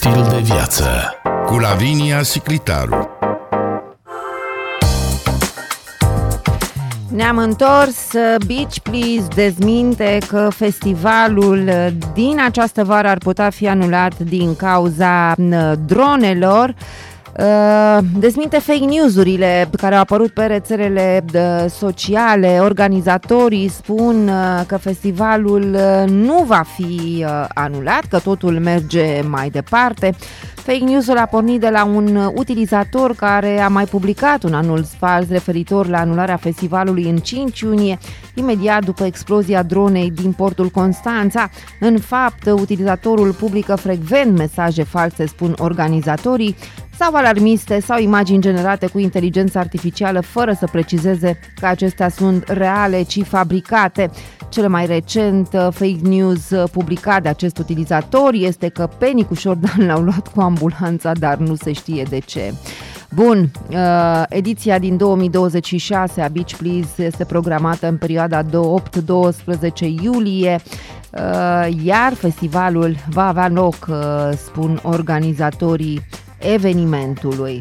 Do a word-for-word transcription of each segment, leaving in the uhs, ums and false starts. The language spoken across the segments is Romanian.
stil de viață cu Lavinia Siclitaru. Ne-am întors. Beach Please dezminte că festivalul din această vară ar putea fi anulat din cauza dronelor. Dezminte fake news-urile care au apărut pe rețelele sociale. Organizatorii spun că festivalul nu va fi anulat, că totul merge mai departe. Fake news-ul a pornit de la un utilizator care a mai publicat un anunț fals referitor la anularea festivalului în cinci iunie, imediat după explozia dronei din portul Constanța. În fapt, utilizatorul publică frecvent mesaje false, spun organizatorii, sau alarmiste sau imagini generate cu inteligență artificială, fără să precizeze că acestea sunt reale, ci fabricate. Cel mai recent fake news publicat de acest utilizator este că Penny cu Jordan l-au luat cu ambulanța, dar nu se știe de ce. Bun, ediția din două mii douăzeci și șase a Beach Please este programată în perioada opt doisprezece iulie, iar festivalul va avea loc, spun organizatorii evenimentului.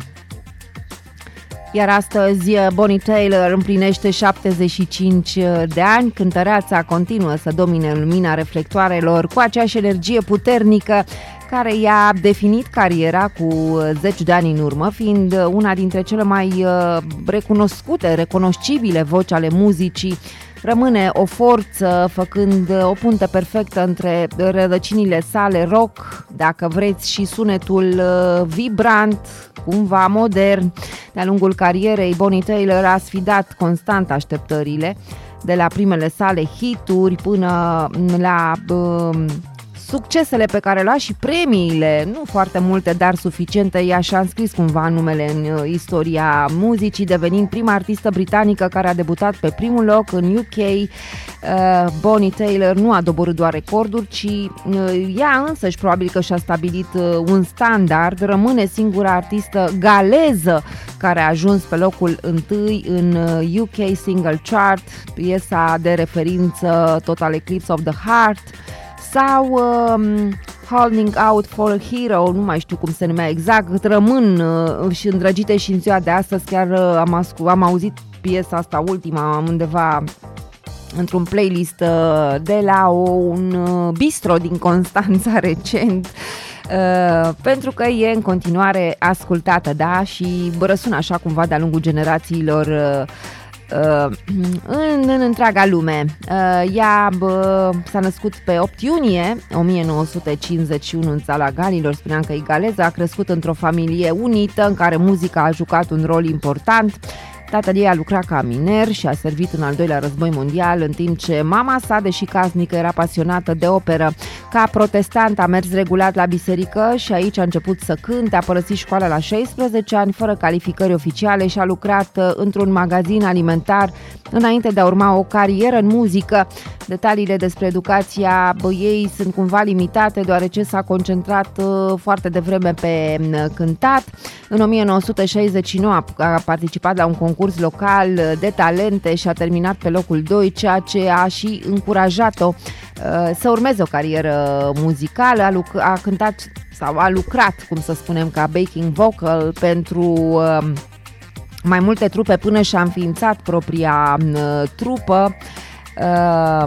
Iar astăzi Bonnie Tyler împlinește șaptezeci și cinci de ani. Cântăreața continuă să domine în lumina reflectoarelor cu aceeași energie puternică care i-a definit cariera cu zeci de ani în urmă, fiind una dintre cele mai recunoscute, recunoscibile voci ale muzicii. Rămâne o forță, făcând o punte perfectă între rădăcinile sale rock, dacă vreți, și sunetul vibrant, cumva modern. De-a lungul carierei, Bonnie Tyler a sfidat constant așteptările, de la primele sale hituri până la uh, succesele pe care le-a și premiile, nu foarte multe, dar suficiente. Ea și-a înscris cumva numele în istoria muzicii, devenind prima artistă britanică care a debutat pe primul loc în U K. Uh, Bonnie Tyler nu a doborât doar recorduri, ci uh, ea însăși probabil că și-a stabilit uh, un standard. Rămâne singura artistă galeză care a ajuns pe locul întâi în uh, U K Single Chart, piesa de referință Total Eclipse of the Heart, sau um, Holding Out for a Hero, nu mai știu cum se numea exact. Rămân uh, și îndrăgite și în ziua de astăzi. Chiar uh, am, ascu- am auzit piesa asta, ultima, undeva într-un playlist uh, de la o, un uh, bistro din Constanța recent, uh, pentru că e în continuare ascultată, da, și răsună așa cumva de-a lungul generațiilor uh, În, în întreaga lume. Ea bă, s-a născut pe opt iunie o mie nouă sute cincizeci și unu în Țara Galilor, spuneam că e galeză, a crescut într-o familie unită în care muzica a jucat un rol important. Tatăl ei a lucrat ca miner și a servit în al doilea război mondial, în timp ce mama sa, deși casnică, era pasionată de operă. Ca protestant a mers regulat la biserică și aici a început să cânte, a părăsit școala la șaisprezece ani, fără calificări oficiale, și a lucrat într-un magazin alimentar înainte de a urma o carieră în muzică. Detaliile despre educația ei sunt cumva limitate, deoarece s-a concentrat foarte devreme pe cântat. În o mie nouă sute șaizeci și nouă a participat la un concurs local de talente și a terminat pe locul doi, ceea ce a și încurajat-o să urmeze o carieră muzicală. A, luc- a cântat sau a lucrat, cum să spunem, ca backing vocal pentru mai multe trupe până și-a înființat propria trupă. Uh,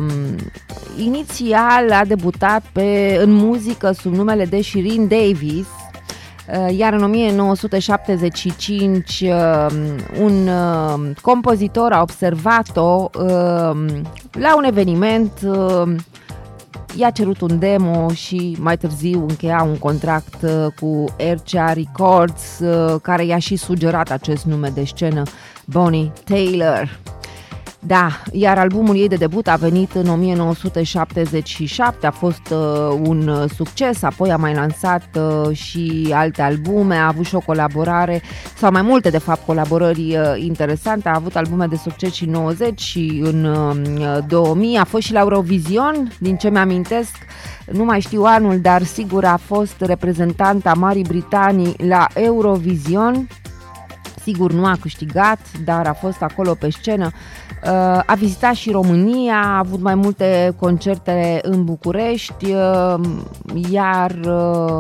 inițial a debutat pe, în muzică sub numele de Shirin Davis, uh, iar în o mie nouă sute șaptezeci și cinci uh, un uh, compozitor a observat-o uh, la un eveniment, uh, i-a cerut un demo și mai târziu încheia un contract uh, cu R C A Records, uh, care i-a și sugerat acest nume de scenă, Bonnie Tyler. Da, iar albumul ei de debut a venit în o mie nouă sute șaptezeci și șapte, a fost uh, un succes, apoi a mai lansat uh, și alte albume, a avut și o colaborare, sau mai multe de fapt colaborări uh, interesante, a avut albume de succes și în nouăzeci și în uh, două mii, a fost și la Eurovision, din ce mi-amintesc, nu mai știu anul, dar sigur a fost reprezentanta Marii Britanii la Eurovision. Sigur nu a câștigat, dar a fost acolo pe scenă. A vizitat și România, a avut mai multe concerte în București, iar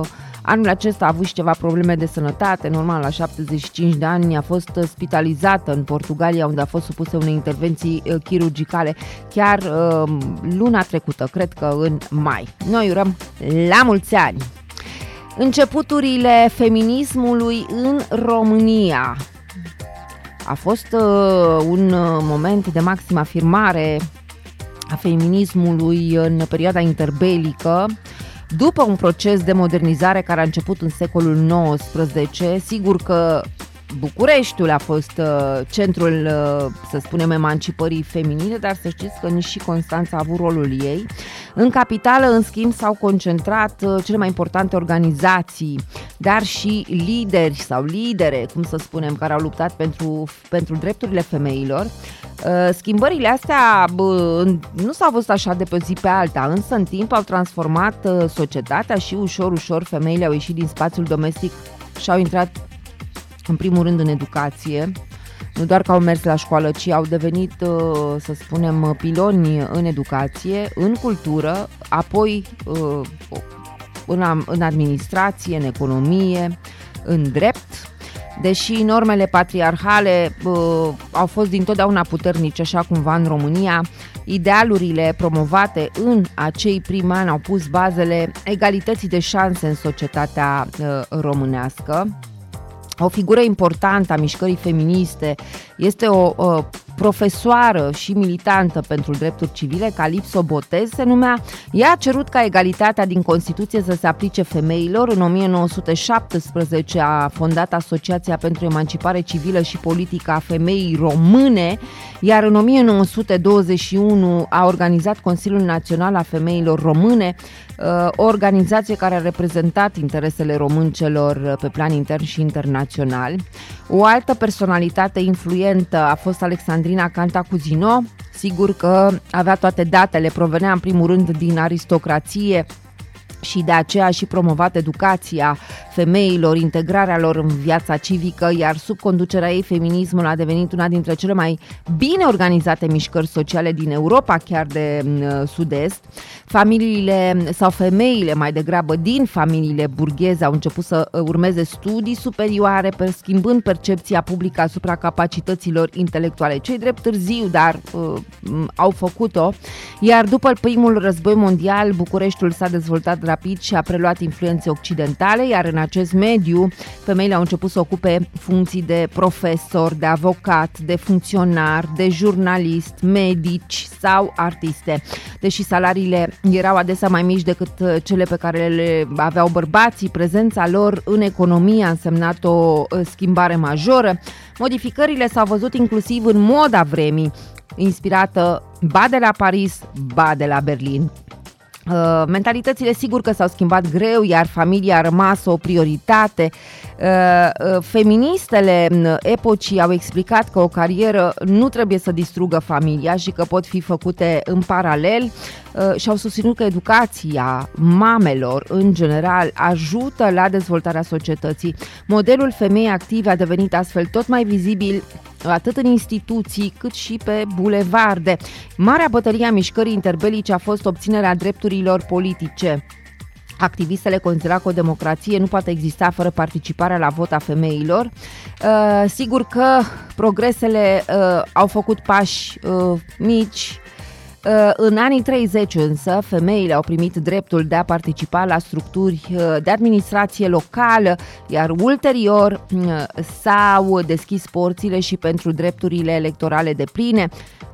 Anul acesta a avut și ceva probleme de sănătate, normal, la șaptezeci și cinci de ani a fost spitalizată în Portugalia, unde a fost supusă unei intervenții chirurgicale chiar uh, luna trecută, cred că în mai. Noi urăm la mulți ani! Începuturile feminismului în România. A fost uh, un moment de maximă afirmare a feminismului în perioada interbelică, după un proces de modernizare care a început în secolul nouăsprezece. Sigur că Bucureștiul a fost uh, centrul, uh, să spunem, emancipării feminine, dar să știți că nici și Constanța a avut rolul ei. În capitală, în schimb, s-au concentrat uh, cele mai importante organizații, dar și lideri sau lidere, cum să spunem, care au luptat pentru, pentru drepturile femeilor. Uh, schimbările astea uh, nu s-au văzut așa de pe o zi pe alta, însă în timp au transformat uh, societatea și ușor, ușor femeile au ieșit din spațiul domestic și au intrat în primul rând în educație. Nu doar că au mers la școală, ci au devenit, să spunem, piloni în educație, în cultură, apoi în administrație, în economie, în drept. Deși normele patriarhale au fost dintotdeauna puternice, așa cumva în România, idealurile promovate în acei primi ani au pus bazele egalității de șanse în societatea românească. O figură importantă a mișcării feministe este o, o profesoară și militantă pentru drepturi civile, Calipso Botez se numea. Ea a cerut ca egalitatea din Constituție să se aplice femeilor. În o mie nouă sute șaptesprezece a fondat Asociația pentru Emancipare Civilă și Politică a Femeii Române, iar în o mie nouă sute douăzeci și unu a organizat Consiliul Național a Femeilor Române, o organizație care a reprezentat interesele româncelor pe plan intern și internațional. O altă personalitate influentă a fost Alexandrina Cantacuzino. Sigur că avea toate datele, provenea în primul rând din aristocrație și de aceea și promovat educația femeilor, integrarea lor în viața civică, iar sub conducerea ei feminismul a devenit una dintre cele mai bine organizate mișcări sociale din Europa, chiar de uh, sud-est. Familiile sau femeile mai degrabă din familiile burgheze au început să urmeze studii superioare, per, schimbând percepția publică asupra capacităților intelectuale. Cei drept târziu, dar uh, au făcut-o, iar după primul război mondial, Bucureștiul s-a dezvoltat rapid și a preluat influențe occidentale, iar în acest mediu femeile au început să ocupe funcții de profesor, de avocat, de funcționar, de jurnalist, medici sau artiste. Deși salariile erau adesea mai mici decât cele pe care le aveau bărbații, prezența lor în economie a însemnat o schimbare majoră. Modificările s-au văzut inclusiv în moda vremii, inspirată ba de la Paris, ba de la Berlin. Uh, mentalitățile sigur că s-au schimbat greu, iar familia a rămas o prioritate. Uh, uh, feministele epocii au explicat că o carieră nu trebuie să distrugă familia și că pot fi făcute în paralel uh, și au susținut că educația mamelor în general ajută la dezvoltarea societății. Modelul femeii active a devenit astfel tot mai vizibil atât în instituții cât și pe bulevarde. Marea bătălie a mișcării interbelice a fost obținerea drepturilor politice. Activistele considera că o democrație nu poate exista fără participarea la vot a femeilor. Uh, sigur că progresele uh, au făcut pași uh, mici. În anii treizeci însă, femeile au primit dreptul de a participa la structuri de administrație locală, iar ulterior s-au deschis porțile și pentru drepturile electorale depline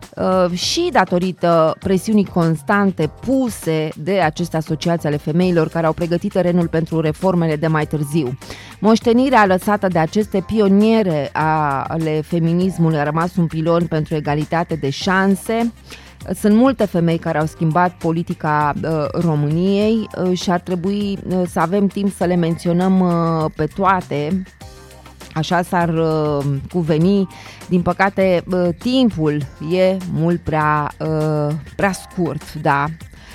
și datorită presiunii constante puse de aceste asociații ale femeilor care au pregătit terenul pentru reformele de mai târziu. Moștenirea lăsată de aceste pioniere ale feminismului a rămas un pilon pentru egalitate de șanse. Sunt multe femei care au schimbat politica uh, României uh, și ar trebui uh, să avem timp să le menționăm uh, pe toate. Așa s-ar uh, cuveni. Din păcate, uh, timpul e mult prea, uh, prea scurt, da.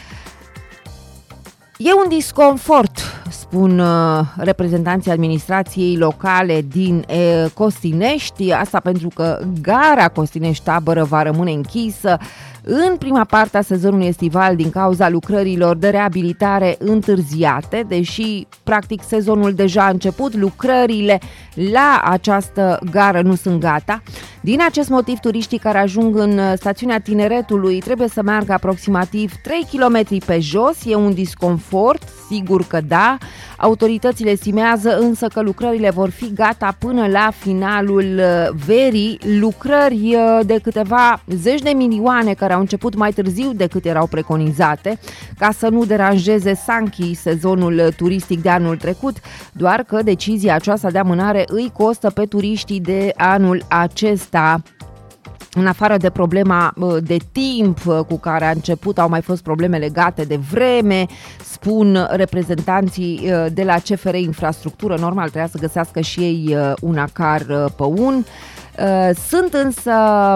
E un disconfort, spun uh, reprezentanții administrației locale din uh, Costinești, asta pentru că gara Costinești Tabără va rămâne închisă în prima parte a sezonului estival din cauza lucrărilor de reabilitare întârziate, deși practic sezonul deja a început, lucrările la această gară nu sunt gata. Din acest motiv, turiștii care ajung în stațiunea Tineretului trebuie să meargă aproximativ trei kilometri pe jos. E un disconfort, sigur că da. Autoritățile estimează însă că lucrările vor fi gata până la finalul verii, lucrări de câteva zeci de milioane care au început mai târziu decât erau preconizate, ca să nu deranjeze Sanchi sezonul turistic de anul trecut, doar că decizia aceasta de amânare îi costă pe turiștii de anul acesta. În afară de problema de timp cu care a început, au mai fost probleme legate de vreme, spun reprezentanții de la C F R Infrastructură, normal trebuia să găsească și ei un acar pe un. Sunt însă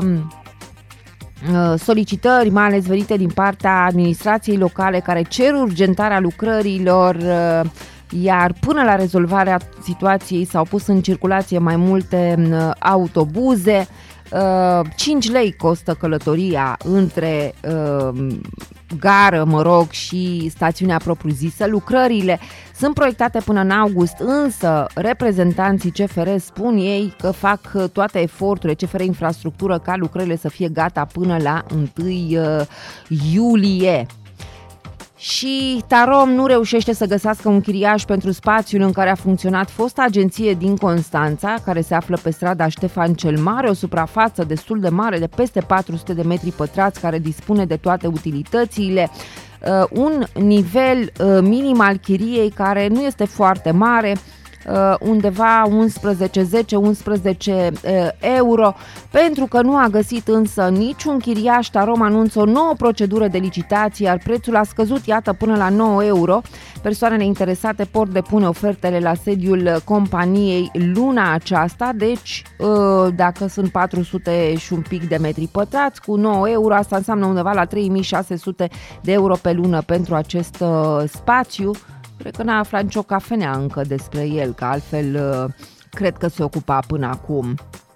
solicitări, mai ales venite din partea administrației locale, care cer urgentarea lucrărilor, iar până la rezolvarea situației s-au pus în circulație mai multe autobuze. cinci lei costă călătoria între uh, gară, mă rog, și stațiunea propriu-zisă. Lucrările sunt proiectate până în august, însă reprezentanții C F R spun ei că fac toate eforturile, C F R Infrastructură, ca lucrările să fie gata până la întâi iulie. Și Tarom nu reușește să găsească un chiriaș pentru spațiul în care a funcționat fosta agenție din Constanța, care se află pe strada Ștefan cel Mare, o suprafață destul de mare, de peste patru sute de metri pătrați, care dispune de toate utilitățile, uh, un nivel uh, minim al chiriei care nu este foarte mare, undeva unsprezece, zece, unsprezece euro. Pentru că nu a găsit însă niciun chiriaș, Tarom anunță o nouă procedură de licitație, iar prețul a scăzut, iată, până la nouă euro. Persoanele interesate pot depune ofertele la sediul companiei luna aceasta, deci dacă sunt patru sute și un pic de metri pătrați, cu nouă euro, asta înseamnă undeva la trei mii șase sute de euro pe lună pentru acest spațiu. Cred că n-a aflat nicio cafenea încă despre el, că altfel cred că se ocupa până acum.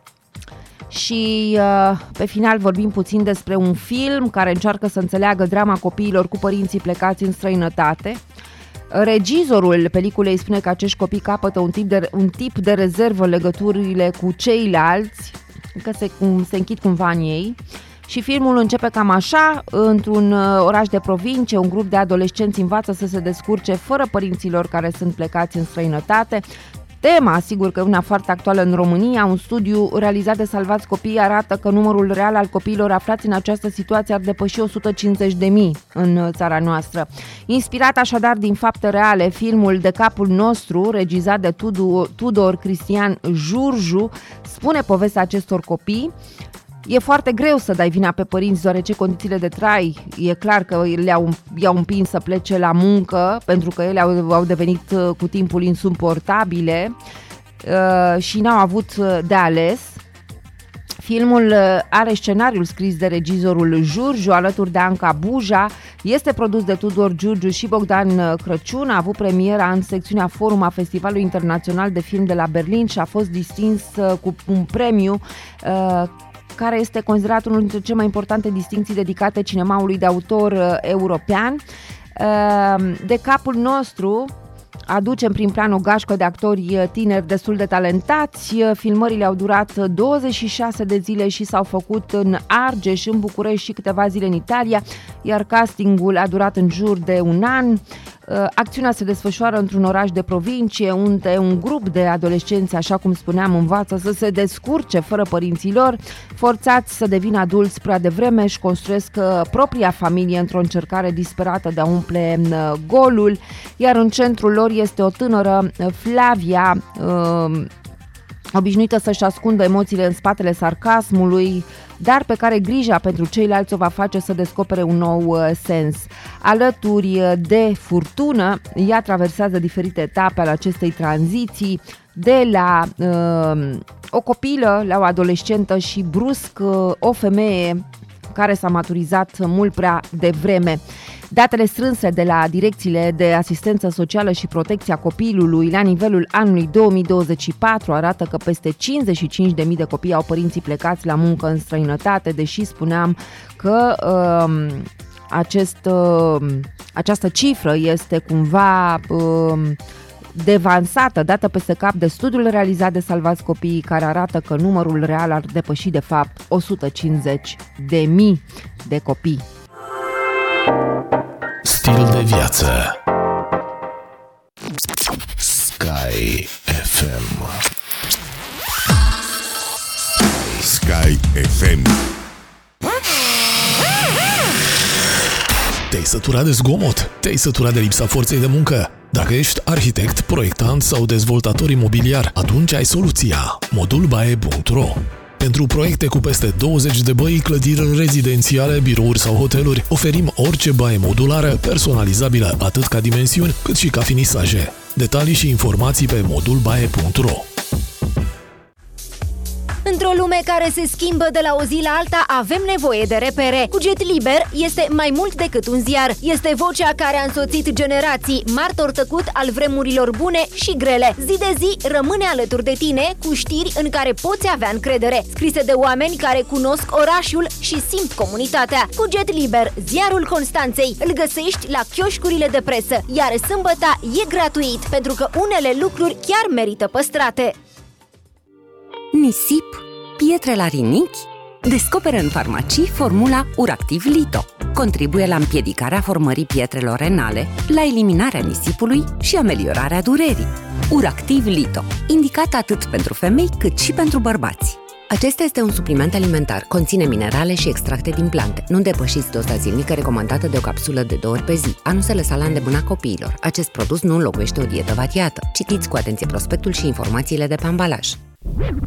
Și pe final vorbim puțin despre un film care încearcă să înțeleagă drama copiilor cu părinții plecați în străinătate. Regizorul peliculei spune că acești copii capătă un tip de, un tip de rezervă în legăturile cu ceilalți, că se, se închid cumva în ei. Și filmul începe cam așa: într-un oraș de provincie, un grup de adolescenți învață să se descurce fără părinților care sunt plecați în străinătate. Tema, sigur că e una foarte actuală în România. Un studiu realizat de Salvați Copiii arată că numărul real al copiilor aflați în această situație ar depăși o sută cincizeci de mii în țara noastră. Inspirat așadar din fapte reale, filmul De capul nostru, regizat de Tudor Cristian Jurju, spune povestea acestor copii. E foarte greu să dai vina pe părinți, deoarece condițiile de trai, e clar că le-au, i-au împins să plece la muncă, pentru că ele au, au devenit cu timpul insuportabile uh, și n-au avut de ales. Filmul are scenariul scris de regizorul Jurju alături de Anca Buja, este produs de Tudor Jurju și Bogdan Crăciun, a avut premiera în secțiunea Forum a Festivalului Internațional de Film de la Berlin și a fost distins cu un premiu uh, care este considerat unul dintre cele mai importante distincții dedicate cinemaului de autor uh, european. Uh, de capul nostru aduce în prim plan o gașcă de actori tineri destul de talentați. Filmările au durat douăzeci și șase de zile și s-au făcut în Argeș, în București și câteva zile în Italia, iar castingul a durat în jur de un an. Acțiunea se desfășoară într-un oraș de provincie unde un grup de adolescenți, așa cum spuneam, învață să se descurce fără părinții lor, forțați să devină adulți prea devreme, își construiesc propria familie într-o încercare disperată de a umple golul, iar în centrul lor este o tânără, Flavia, obișnuită să-și ascundă emoțiile în spatele sarcasmului, dar pe care grija pentru ceilalți o va face să descopere un nou sens. Alături de furtună, ea traversează diferite etape ale acestei tranziții, de la uh, o copilă la o adolescentă și brusc uh, o femeie care s-a maturizat mult prea devreme. Datele strânse de la direcțiile de asistență socială și protecția copilului la nivelul anului două mii douăzeci și patru arată că peste cincizeci și cinci de mii de copii au părinții plecați la muncă în străinătate, deși spuneam că uh, acest, uh, această cifră este cumva uh, devansată, dată peste cap de studiul realizat de Salvați Copiii, care arată că numărul real ar depăși de fapt o sută cincizeci de mii de copii. Stil de viață. Sky F M. Sky F M. Te-ai săturat de zgomot? Te-ai săturat de lipsa forței de muncă? Dacă ești arhitect, proiectant sau dezvoltator imobiliar, atunci ai soluția. modulbae punct ro. Pentru proiecte cu peste douăzeci de băi, clădiri rezidențiale, birouri sau hoteluri, oferim orice baie modulară, personalizabilă atât ca dimensiuni, cât și ca finisaje. Detalii și informații pe modulbae punct ro. Într-o lume care se schimbă de la o zi la alta, avem nevoie de repere. Cuget Liber este mai mult decât un ziar. Este vocea care a însoțit generații, martor tăcut al vremurilor bune și grele. Zi de zi rămâne alături de tine cu știri în care poți avea încredere, scrise de oameni care cunosc orașul și simt comunitatea. Cuget Liber, ziarul Constanței, îl găsești la chioșcurile de presă, iar sâmbăta e gratuit, pentru că unele lucruri chiar merită păstrate. Nisip, pietre la rinichi? Descoperă în farmacii formula Uractiv Lito. Contribuie la împiedicarea formării pietrelor renale, la eliminarea nisipului și ameliorarea durerii. Uractiv Lito, indicat atât pentru femei cât și pentru bărbați. Acesta este un supliment alimentar, conține minerale și extracte din plante. Nu depășiți doza zilnică recomandată de o capsulă de două ori pe zi. A nu se lăsa la îndemâna copiilor. Acest produs nu înlocuiește o dietă variată. Citiți cu atenție prospectul și informațiile de pe ambalaj.